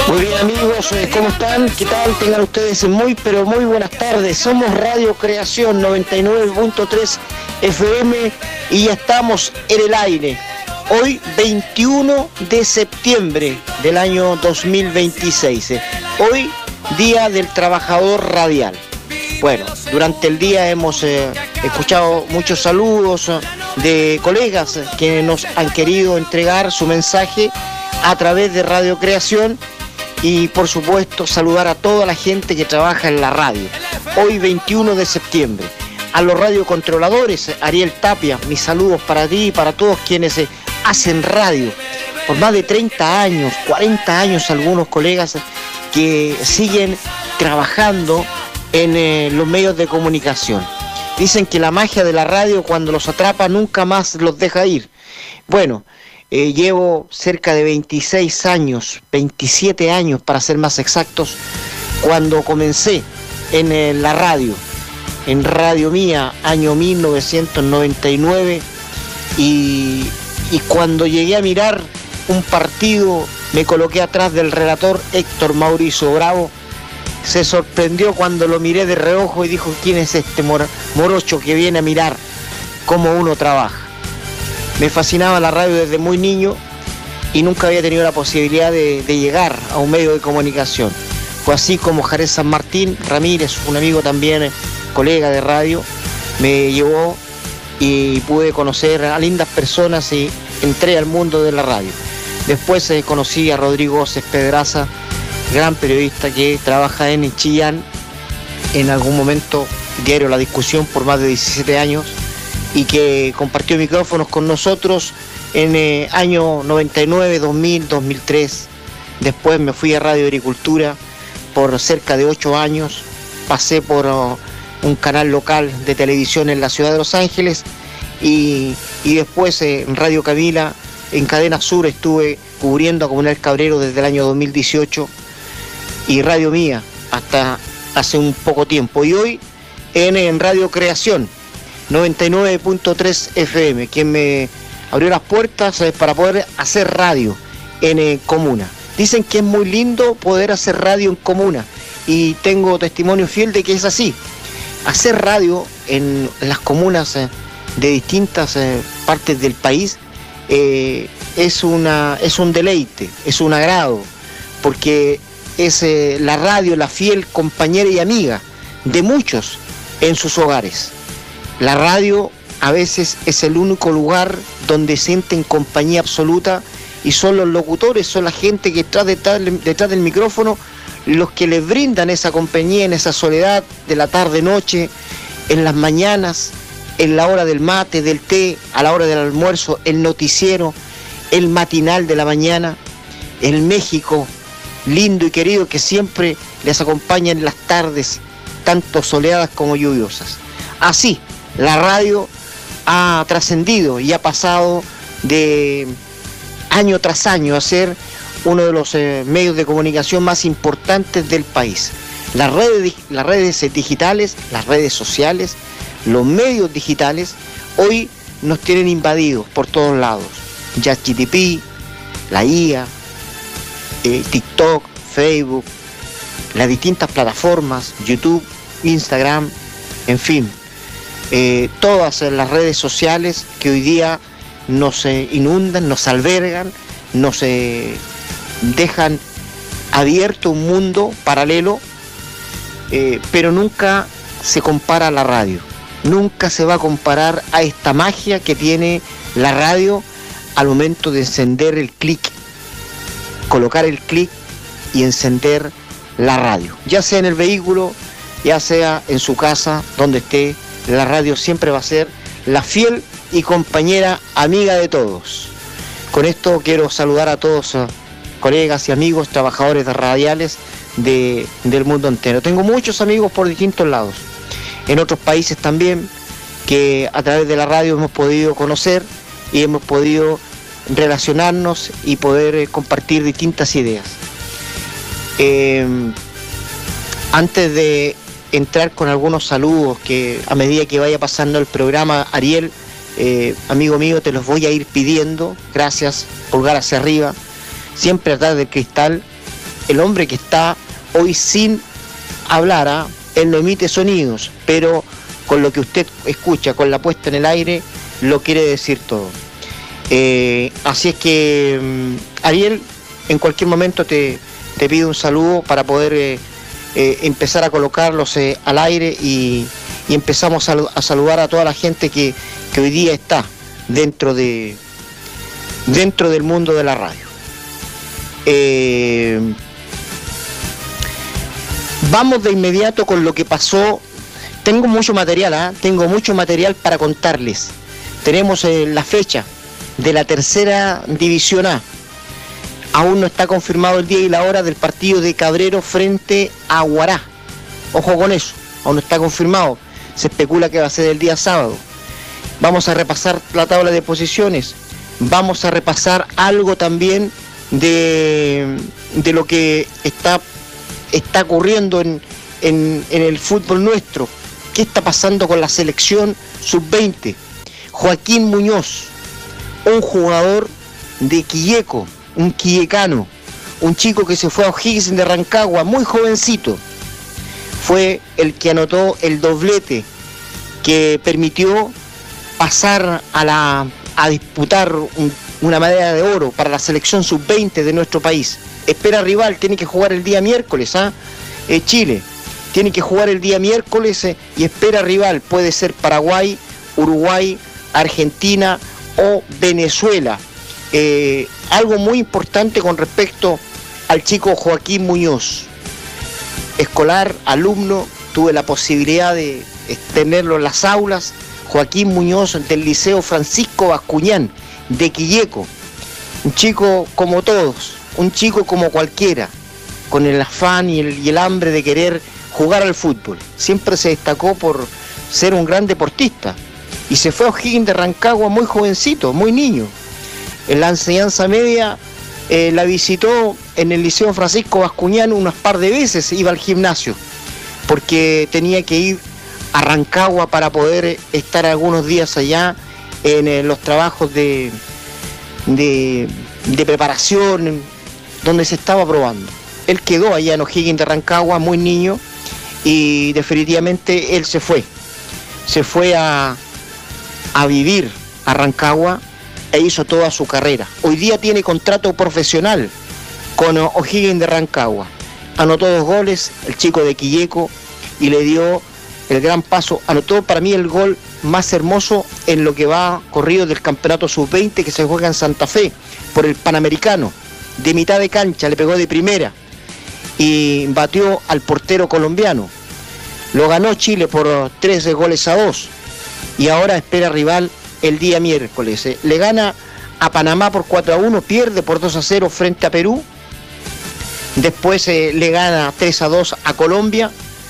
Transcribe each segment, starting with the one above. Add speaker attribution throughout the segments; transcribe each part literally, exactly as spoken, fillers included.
Speaker 1: Muy bien, amigos, ¿cómo están? ¿Qué tal? Tengan ustedes muy, pero muy buenas tardes. Somos Radio Creación noventa y nueve punto tres F M y ya estamos en el aire. Hoy, veintiuno de septiembre del año dos mil veintiséis. Hoy, Día del Trabajador Radial. Bueno, durante el día hemos eh, escuchado muchos saludos de colegas que nos han querido entregar su mensaje a través de Radio Creación. Y por supuesto saludar a toda la gente que trabaja en la radio. Hoy veintiuno de septiembre. A los radiocontroladores, Ariel Tapia, mis saludos para ti y para todos quienes eh, hacen radio. Por más de treinta años, cuarenta años algunos colegas que siguen trabajando en eh, los medios de comunicación. Dicen que la magia de la radio cuando los atrapa nunca más los deja ir. Bueno, Eh, llevo cerca de veintiséis años, veintisiete años para ser más exactos, cuando comencé en eh, la radio, en Radio Mía, año mil novecientos noventa y nueve, y, y cuando llegué a mirar un partido me coloqué atrás del relator Héctor Mauricio Bravo. Se sorprendió cuando lo miré de reojo y dijo: ¿quién es este mor- morocho que viene a mirar cómo uno trabaja? Me fascinaba la radio desde muy niño y nunca había tenido la posibilidad de, de llegar a un medio de comunicación. Fue así como Jared San Martín Ramírez, un amigo también, colega de radio, me llevó y pude conocer a lindas personas y entré al mundo de la radio. Después eh, conocí a Rodrigo Oces Pedraza, gran periodista que trabaja en Chillán, en algún momento diario La Discusión por más de diecisiete años, y que compartió micrófonos con nosotros en eh, año noventa y nueve, dos mil, dos mil tres. Después me fui a Radio Agricultura por cerca de ocho años. Pasé por uh, un canal local de televisión en la ciudad de Los Ángeles y, y después eh, en Radio Camila, en Cadena Sur, estuve cubriendo a Comunal Cabrero desde el año dos mil dieciocho y Radio Mía hasta hace un poco tiempo. Y hoy en, en Radio Creación noventa y nueve punto tres F M, quien me abrió las puertas eh, para poder hacer radio en eh, comuna. Dicen que es muy lindo poder hacer radio en comuna y tengo testimonio fiel de que es así. Hacer radio en las comunas eh, de distintas eh, partes del país eh, es, una, es un deleite, es un agrado, porque es eh, la radio la fiel compañera y amiga de muchos en sus hogares. La radio a veces es el único lugar donde sienten compañía absoluta y son los locutores, son la gente que está detrás, detrás del micrófono los que les brindan esa compañía en esa soledad de la tarde-noche, en las mañanas, en la hora del mate, del té, a la hora del almuerzo, el noticiero, el matinal de la mañana, el México lindo y querido que siempre les acompaña en las tardes, tanto soleadas como lluviosas. Así, la radio ha trascendido y ha pasado de año tras año a ser uno de los eh, medios de comunicación más importantes del país. Las redes, las redes digitales, las redes sociales, los medios digitales, hoy nos tienen invadidos por todos lados. ChatGPT, la I A, eh, TikTok, Facebook, las distintas plataformas, YouTube, Instagram, en fin. Eh, todas las redes sociales que hoy día nos eh, inundan, nos albergan, nos eh, dejan abierto un mundo paralelo, eh, pero nunca se compara a la radio, nunca se va a comparar a esta magia que tiene la radio al momento de encender el clic, colocar el clic y encender la radio, ya sea en el vehículo, ya sea en su casa, donde esté. La radio siempre va a ser la fiel y compañera amiga de todos. Con esto quiero saludar a todos uh, colegas y amigos, trabajadores de radiales de, del mundo entero. Tengo muchos amigos por distintos lados, en otros países también, que a través de la radio hemos podido conocer y hemos podido relacionarnos y poder eh, compartir distintas ideas. Eh, antes de entrar con algunos saludos que a medida que vaya pasando el programa, Ariel, eh, amigo mío, te los voy a ir pidiendo. Gracias, pulgar hacia arriba, siempre atrás del cristal, el hombre que está hoy sin hablar, ¿eh? Él no emite sonidos, pero con lo que usted escucha, con la puesta en el aire, lo quiere decir todo. Eh, así es que, um, Ariel, en cualquier momento te, te pido un saludo para poder eh, eh, empezar a colocarlos eh, al aire y, y empezamos a, a saludar a toda la gente que, que hoy día está dentro de dentro del mundo de la radio. Eh, vamos de inmediato con lo que pasó. Tengo mucho material, ¿eh? Tengo mucho material para contarles. Tenemos eh, la fecha de la tercera división A. Aún no está confirmado el día y la hora del partido de Cabrero frente a Huará. Ojo con eso, aún no está confirmado. Se especula que va a ser el día sábado. Vamos a repasar la tabla de posiciones. Vamos a repasar algo también de, de lo que está, está ocurriendo en, en, en el fútbol nuestro. ¿Qué está pasando con la selección sub veinte? Joaquín Muñoz, un jugador de Quilleco, un quillecano, un chico que se fue a O'Higgins de Rancagua, muy jovencito, fue el que anotó el doblete que permitió pasar a, la, a disputar un, una medalla de oro para la selección sub veinte de nuestro país. Espera rival, tiene que jugar el día miércoles, ¿ah? ¿eh? Chile, tiene que jugar el día miércoles eh, y espera rival, puede ser Paraguay, Uruguay, Argentina o Venezuela. Eh, algo muy importante con respecto al chico Joaquín Muñoz, escolar, alumno, tuve la posibilidad de tenerlo en las aulas. Joaquín Muñoz del Liceo Francisco Bascuñán de Quilleco, un chico como todos, un chico como cualquiera, con el afán y el, y el hambre de querer jugar al fútbol. Siempre se destacó por ser un gran deportista y se fue a O'Higgins de Rancagua muy jovencito, muy niño. En la enseñanza media eh, la visitó en el Liceo Francisco Bascuñán unas par de veces, iba al gimnasio, porque tenía que ir a Rancagua para poder estar algunos días allá en eh, los trabajos de, de, de preparación, donde se estaba probando. Él quedó allá en O'Higgins de Rancagua, muy niño, y definitivamente él se fue. Se fue a, a vivir a Rancagua e hizo toda su carrera. Hoy día tiene contrato profesional con O'Higgins de Rancagua. Anotó dos goles, el chico de Quilleco, y le dio el gran paso. Anotó para mí el gol más hermoso en lo que va corrido del campeonato sub veinte que se juega en Santa Fe por el Panamericano. De mitad de cancha, le pegó de primera y batió al portero colombiano. Lo ganó Chile por tres goles a dos y ahora espera rival el día miércoles. Le gana a Panamá por cuatro a uno, pierde por dos a cero frente a Perú. Después eh, le gana tres a dos a Colombia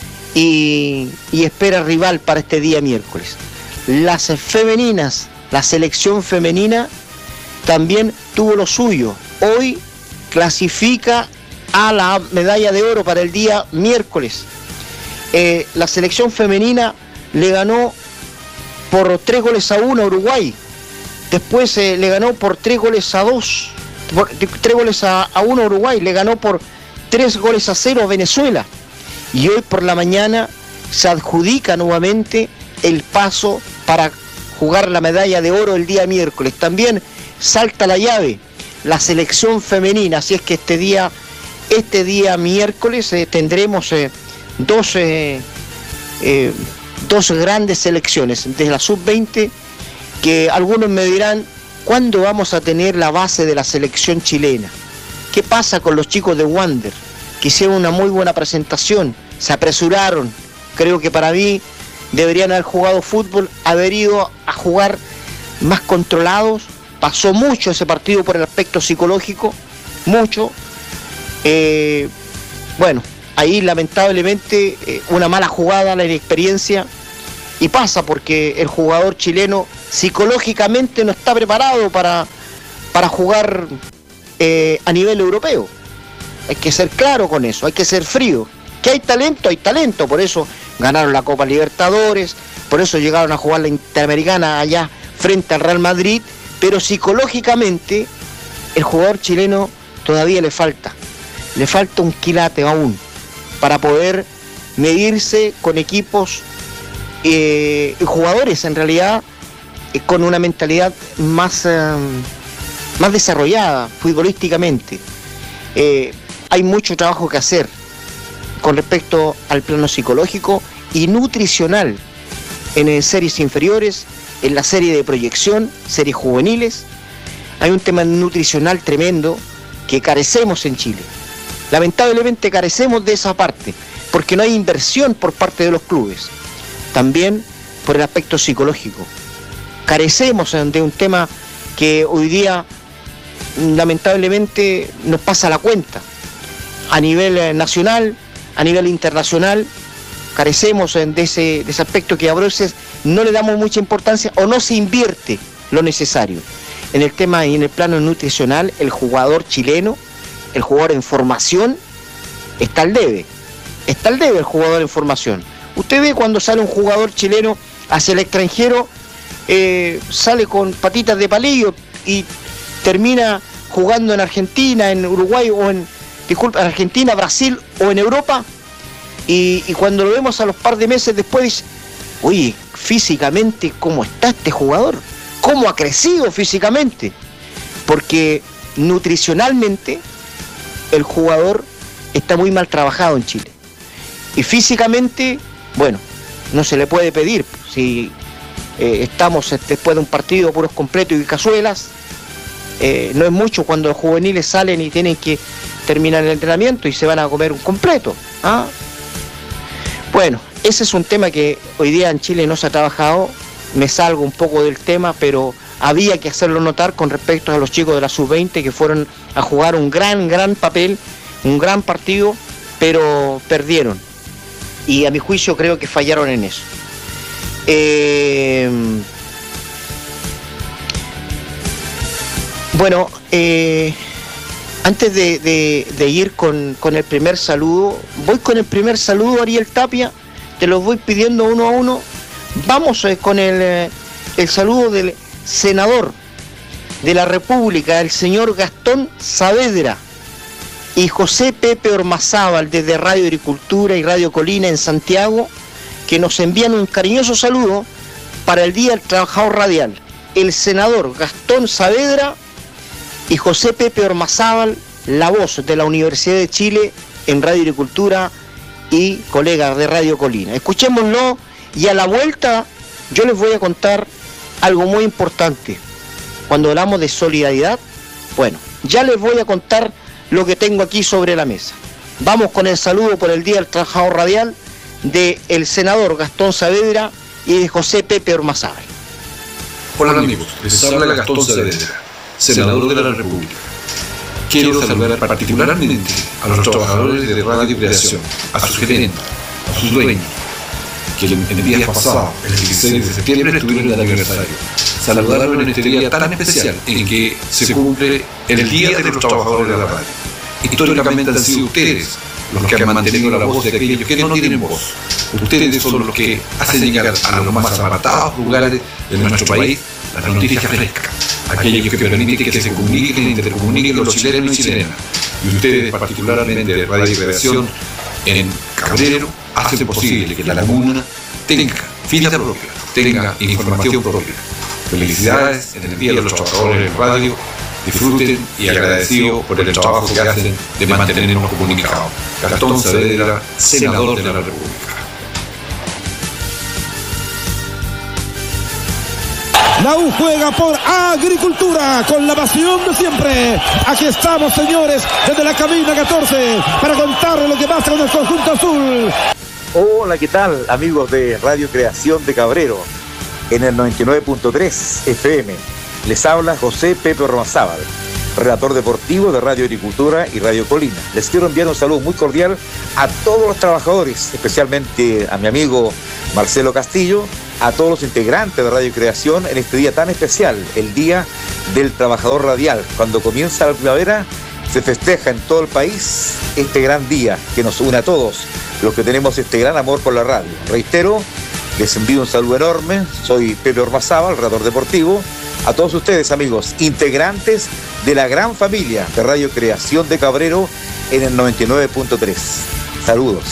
Speaker 1: y, y espera rival para este día miércoles. Las femeninas, la selección femenina también tuvo lo suyo. Hoy clasifica a la medalla de oro para el día miércoles. Eh, la selección femenina le ganó por tres goles a uno a Uruguay. Después eh, le ganó por tres goles a dos, por, tres goles a, a uno a Uruguay. Le ganó por tres goles a cero a Venezuela. Y hoy por la mañana se adjudica nuevamente el paso para jugar la medalla de oro el día miércoles. También salta la llave la selección femenina, así es que este día, este día miércoles eh, tendremos eh, dos, eh, eh, dos grandes selecciones de la sub veinte, que algunos me dirán, ¿cuándo vamos a tener la base de la selección chilena? ¿Qué pasa con los chicos de Wander? Que hicieron una muy buena presentación, se apresuraron, creo que para mí deberían haber jugado fútbol, haber ido a jugar más controlados. Pasó mucho ese partido por el aspecto psicológico, mucho. Eh, bueno, ahí lamentablemente eh, una mala jugada, la inexperiencia, y pasa porque el jugador chileno psicológicamente no está preparado para, para jugar eh, a nivel europeo. Hay que ser claro con eso, hay que ser frío. Que hay talento, hay talento, por eso ganaron la Copa Libertadores, por eso llegaron a jugar la Interamericana allá frente al Real Madrid, pero psicológicamente el jugador chileno todavía le falta. le falta un quilate aún para poder medirse con equipos y eh, jugadores en realidad eh, con una mentalidad más, eh, más desarrollada futbolísticamente. Eh, hay mucho trabajo que hacer con respecto al plano psicológico y nutricional en, en series inferiores, en la serie de proyección, series juveniles. Hay un tema nutricional tremendo que carecemos en Chile. Lamentablemente carecemos de esa parte, porque no hay inversión por parte de los clubes. También por el aspecto psicológico. Carecemos de un tema que hoy día lamentablemente nos pasa la cuenta. A nivel nacional, a nivel internacional, carecemos de ese, de ese aspecto que a veces no le damos mucha importancia o no se invierte lo necesario. En el tema y en el plano nutricional, el jugador chileno, el jugador en formación, está al debe. Está al debe el jugador en formación. Usted ve cuando sale un jugador chileno hacia el extranjero, eh, sale con patitas de palillo y termina jugando en Argentina, en Uruguay o en, disculpa, en Argentina, Brasil o en Europa, y, y cuando lo vemos a los par de meses después dice, oye, físicamente, ¿cómo está este jugador? ¿Cómo ha crecido físicamente? Porque nutricionalmente el jugador está muy mal trabajado en Chile. Y físicamente, bueno, no se le puede pedir. Si eh, estamos después de un partido puros completos y cazuelas, eh, no es mucho cuando los juveniles salen y tienen que terminar el entrenamiento y se van a comer un completo. ¿Ah? Bueno, ese es un tema que hoy día en Chile no se ha trabajado. Me salgo un poco del tema, pero había que hacerlo notar con respecto a los chicos de la sub veinte que fueron a jugar un gran, gran papel, un gran partido, pero perdieron. Y a mi juicio creo que fallaron en eso. Eh, bueno, eh, antes de, de, de ir con, con el primer saludo, voy con el primer saludo, Ariel Tapia, te los voy pidiendo uno a uno. Vamos eh, con el, eh, el saludo del senador de la República, el señor Gastón Saavedra, y José Pepe Ormazábal desde Radio Agricultura y Radio Colina en Santiago, que nos envían un cariñoso saludo para el Día del Trabajador Radial. El senador Gastón Saavedra y José Pepe Ormazábal, la voz de la Universidad de Chile en Radio Agricultura y colegas de Radio Colina. Escuchémoslo y a la vuelta yo les voy a contar algo muy importante. Cuando hablamos de solidaridad, bueno, ya les voy a contar lo que tengo aquí sobre la mesa. Vamos con el saludo por el Día del Trabajador Radial de el senador Gastón Saavedra y de José Pepe Ormazábal.
Speaker 2: Hola amigos, les habla Gastón Saavedra, senador de la República. Quiero saludar particularmente a los trabajadores de Radio Creación, a sus gerentes, a sus dueños, que el día pasado, el dieciséis de septiembre, estuvieron en el aniversario. Saludaron en este día tan especial en que se cumple el Día de los Trabajadores de la Radio. Históricamente han sido ustedes los que han mantenido la voz de aquellos que no tienen voz. Ustedes son los que hacen llegar a los más apartados lugares de nuestro país las noticias frescas, aquellos que permiten que se comuniquen e intercomuniquen los chilenos y chilenas. Y ustedes, particularmente de Radio Creación en Cabrero, hacen posible que la laguna tenga vida propia, tenga información propia. Felicidades en el Día de los Trabajadores de Radio. Disfruten y agradecidos por el trabajo que hacen de mantenernos comunicados. Gastón Saavedra, senador de la República.
Speaker 3: La U juega por Agricultura con la pasión de siempre. Aquí estamos, señores, desde la cabina catorce para contarles lo que pasa con el conjunto azul.
Speaker 4: Hola, ¿qué tal, amigos de Radio Creación de Cabrero? En el noventa y nueve punto tres F M les habla José Pepe Ormazábal, relator deportivo de Radio Agricultura y Radio Colina. Les quiero enviar un saludo muy cordial a todos los trabajadores, especialmente a mi amigo Marcelo Castillo, a todos los integrantes de Radio Creación en este día tan especial, el Día del Trabajador Radial. Cuando comienza la primavera, se festeja en todo el país este gran día que nos une a todos, los que tenemos este gran amor por la radio. Reitero, les envío un saludo enorme, soy Pepe Ormazábal, relator deportivo. A todos ustedes, amigos, integrantes de la gran familia de Radio Creación de Cabrero en el noventa y nueve punto tres. Saludos.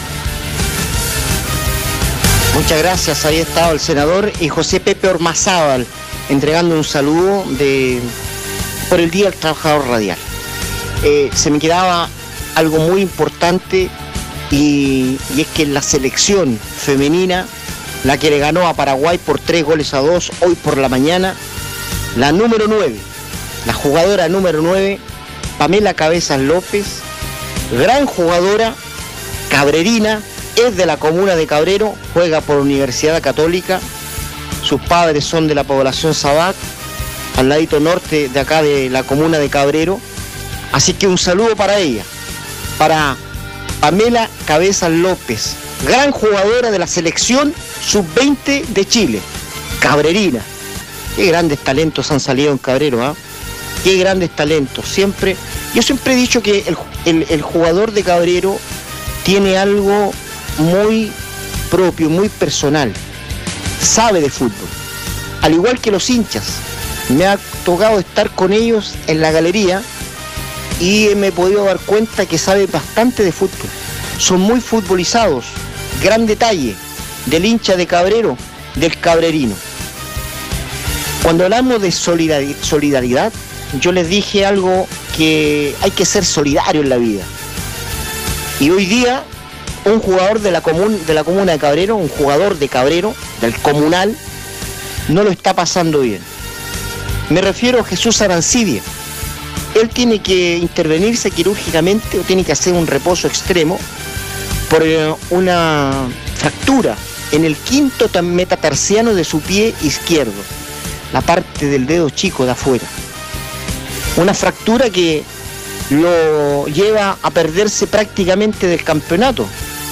Speaker 1: Muchas gracias, ahí estaba el senador y José Pepe Ormazábal entregando un saludo de por el Día del Trabajador Radial. Eh, se me quedaba algo muy importante y, y es que la selección femenina, la que le ganó a Paraguay por tres goles a dos hoy por la mañana, la número nueve, la jugadora número nueve, Pamela Cabezas López, gran jugadora, cabrerina, es de la comuna de Cabrero, juega por Universidad Católica, sus padres son de la población Sabat, al ladito norte de acá de la comuna de Cabrero, así que un saludo para ella, para Pamela Cabezas López, gran jugadora de la selección sub veinte de Chile, cabrerina. Qué grandes talentos han salido en Cabrero, ¿eh? Qué grandes talentos, siempre, yo siempre he dicho que el, el, el jugador de Cabrero tiene algo muy propio, muy personal, sabe de fútbol, al igual que los hinchas. Me ha tocado estar con ellos en la galería y me he podido dar cuenta que sabe bastante de fútbol, son muy futbolizados, gran detalle del hincha de Cabrero, del cabrerino. Cuando hablamos de solidaridad, yo les dije algo, que hay que ser solidario en la vida, y hoy día un jugador de la, comun, de la comuna de Cabrero, un jugador de Cabrero, del comunal, no lo está pasando bien. Me refiero a Jesús Arancibia. Él tiene que intervenirse quirúrgicamente o tiene que hacer un reposo extremo por una fractura en el quinto metatarsiano de su pie izquierdo, la parte del dedo chico de afuera. Una fractura que lo lleva a perderse prácticamente del campeonato.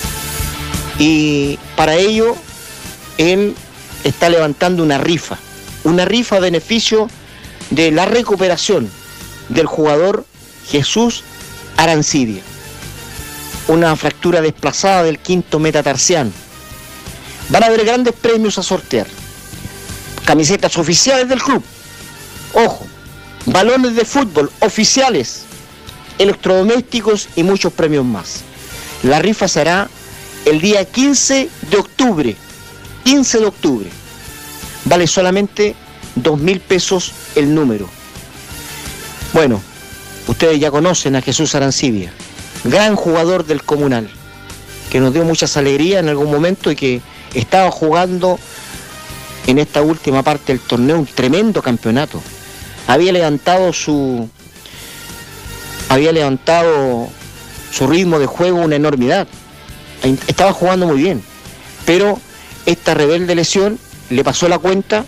Speaker 1: Y para ello, él está levantando una rifa, una rifa a beneficio de la recuperación del jugador Jesús Arancibia. Una fractura desplazada del quinto metatarsiano. Van a haber grandes premios a sortear. Camisetas oficiales del club. Ojo, balones de fútbol oficiales, electrodomésticos y muchos premios más. La rifa será el día quince de octubre. quince de octubre. Vale solamente dos mil pesos el número. Bueno, ustedes ya conocen a Jesús Arancibia, gran jugador del comunal, que nos dio muchas alegrías en algún momento y que estaba jugando en esta última parte del torneo un tremendo campeonato. Había levantado su había levantado su ritmo de juego una enormidad. Estaba jugando muy bien, pero esta rebelde lesión le pasó la cuenta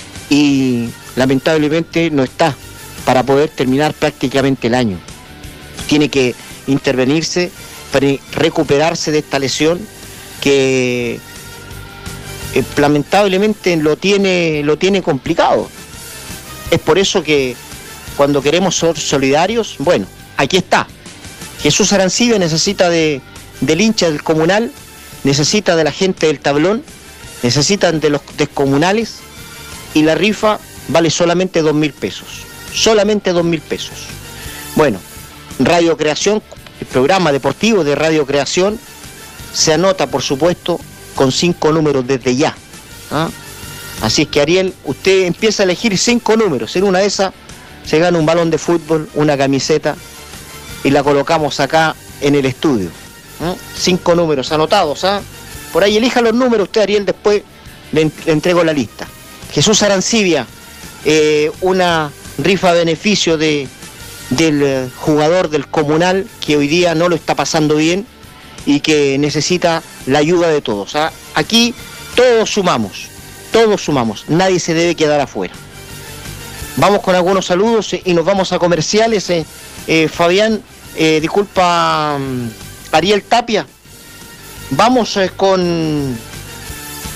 Speaker 1: y lamentablemente no está para poder terminar prácticamente el año. Tiene que intervenirse para recuperarse de esta lesión que eh, lamentablemente lo tiene, lo tiene complicado. Es por eso que cuando queremos ser solidarios, bueno, aquí está. Jesús Arancibia necesita de, del hincha del comunal, necesita de la gente del tablón, necesitan de los descomunales, y la rifa vale solamente dos mil pesos. Solamente dos mil pesos. Bueno, Radio Creación, el programa deportivo de Radio Creación, se anota, por supuesto, con cinco números desde ya. ¿Ah? Así es que, Ariel, usted empieza a elegir cinco números. En una de esas se gana un balón de fútbol, una camiseta, y la colocamos acá en el estudio. ¿Ah? Cinco números anotados. ¿Ah? Por ahí elija los números usted, Ariel, después le, le entrego la lista. Jesús Arancibia, eh, una rifa a beneficio de, del jugador del comunal que hoy día no lo está pasando bien y que necesita la ayuda de todos. ¿Ah? Aquí todos sumamos, todos sumamos, nadie se debe quedar afuera. Vamos con algunos saludos y nos vamos a comerciales. Eh, eh, Fabián, eh, disculpa, Ariel Tapia. Vamos eh, con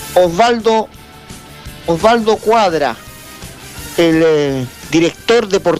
Speaker 1: Osvaldo, Osvaldo Cuadra, el eh, director deportivo